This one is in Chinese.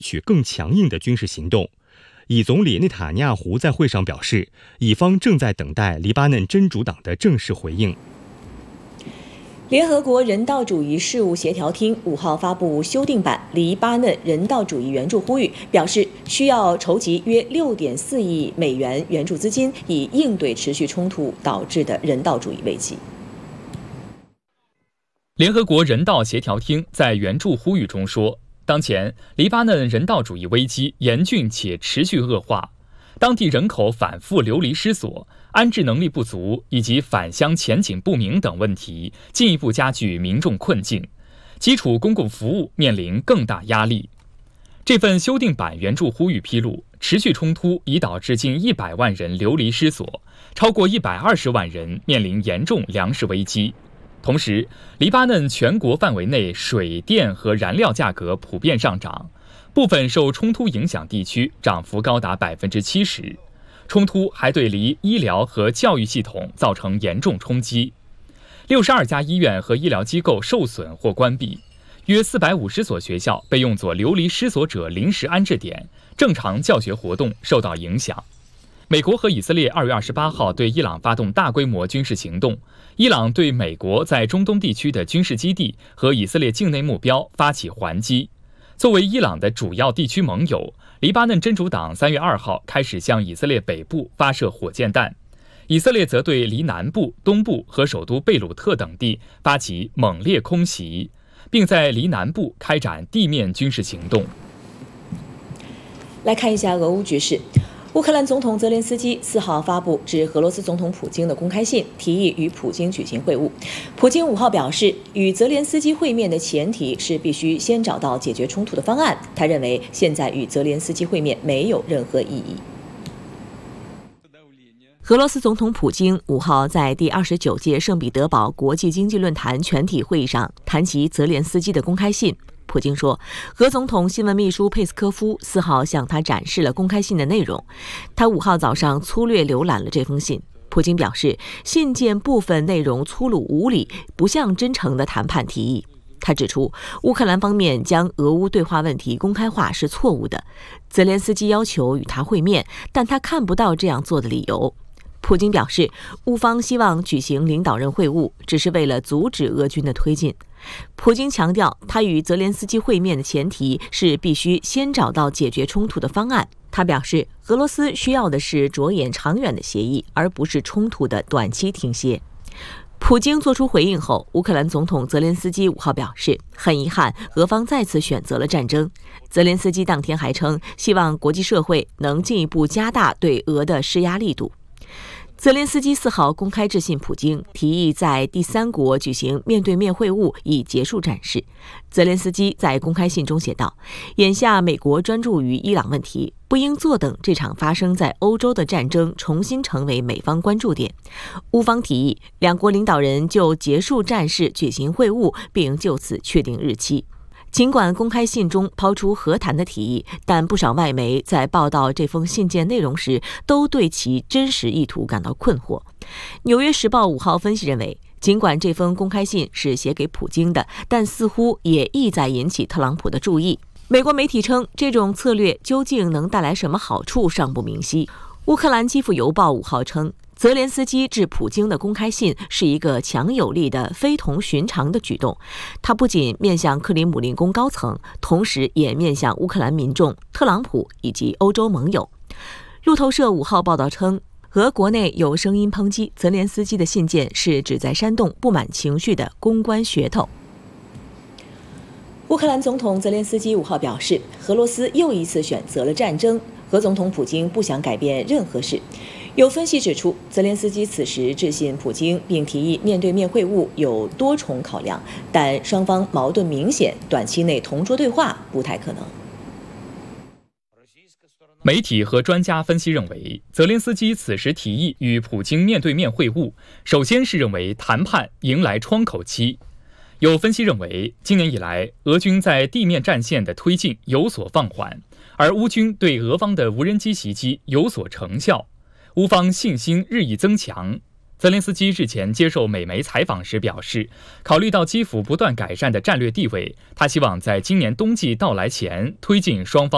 取更强硬的军事行动。以总理内塔尼亚胡在会上表示，以方正在等待黎巴嫩真主党的正式回应。 联合国人道主义事务协调厅5号发布修订版黎巴嫩人道主义援助呼吁，表示需要筹集约6.4亿美元援助资金，以应对持续冲突导致的人道主义危机。 联合国人道协调厅在援助呼吁中说，当前黎巴嫩人道主义危机严峻且持续恶化，当地人口反复流离失所，安置能力不足以及返乡前景不明等问题进一步加剧民众困境，基础公共服务面临更大压力。这份修订版援助呼吁披露，持续冲突已导致近100万人流离失所，超过120万人面临严重粮食危机。同时，黎巴嫩全国范围内水电和燃料价格普遍上涨，部分受冲突影响地区涨幅高达70%。冲突还对医疗和教育系统造成严重冲击，62家医院和医疗机构受损或关闭，约450所学校被用作流离失所者临时安置点，正常教学活动受到影响。美国和以色列2月28号对伊朗发动大规模军事行动，伊朗对美国在中东地区的军事基地和以色列境内目标发起还击。作为伊朗的主要地区盟友，黎巴嫩真主党3月2号开始向以色列北部发射火箭弹，以色列则对离南部、东部和首都贝鲁特等地发起猛烈空袭，并在离南部开展地面军事行动。 来看一下俄乌局势。乌克兰总统泽连斯基4号发布致俄罗斯总统普京的公开信，提议与普京举行会晤。普京5号表示，与泽连斯基会面的前提是必须先找到解决冲突的方案。他认为现在与泽连斯基会面没有任何意义。俄罗斯总统普京5号在第29届圣彼得堡国际经济论坛全体会议上谈及泽连斯基的公开信。普京说，俄总统新闻秘书佩斯科夫4号向他展示了公开信的内容。他5号早上粗略浏览了这封信。普京表示，信件部分内容粗鲁无礼，不像真诚的谈判提议。他指出，乌克兰方面将俄乌对话问题公开化是错误的。泽连斯基要求与他会面，但他看不到这样做的理由。普京表示，乌方希望举行领导人会晤，只是为了阻止俄军的推进。普京强调，他与泽连斯基会面的前提是必须先找到解决冲突的方案。他表示，俄罗斯需要的是着眼长远的协议，而不是冲突的短期停歇。普京作出回应后，乌克兰总统泽连斯基5号表示，很遗憾，俄方再次选择了战争。泽连斯基当天还称，希望国际社会能进一步加大对俄的施压力度。泽连斯基4号公开致信普京，提议在第三国举行面对面会晤，以结束战事。泽连斯基在公开信中写道，眼下美国专注于伊朗问题，不应坐等这场发生在欧洲的战争重新成为美方关注点。乌方提议两国领导人就结束战事举行会晤，并就此确定日期。尽管公开信中抛出和谈的提议，但不少外媒在报道这封信件内容时，都对其真实意图感到困惑。纽约时报5号分析认为，尽管这封公开信是写给普京的，但似乎也意在引起特朗普的注意。美国媒体称，这种策略究竟能带来什么好处尚不明晰。乌克兰基辅邮报5号称，泽连斯基致普京的公开信是一个强有力的非同寻常的举动，他不仅面向克里姆林宫高层，同时也面向乌克兰民众、特朗普以及欧洲盟友。路透社5号报道称，俄国内有声音抨击泽连斯基的信件是旨在煽动不满情绪的公关噱头。乌克兰总统泽连斯基5号表示，俄罗斯又一次选择了战争，俄总统普京不想改变任何事。有分析指出，泽连斯基此时致信普京并提议面对面会晤有多重考量，但双方矛盾明显，短期内同桌对话不太可能。 媒体和专家分析认为，泽连斯基此时提议与普京面对面会晤，首先是认为谈判迎来窗口期。有分析认为，今年以来，俄军在地面战线的推进有所放缓，而乌军对俄方的无人机袭击有所成效，乌方信心日益增强。泽连斯基日前接受美媒采访时表示，考虑到基辅不断改善的战略地位，他希望在今年冬季到来前推进双方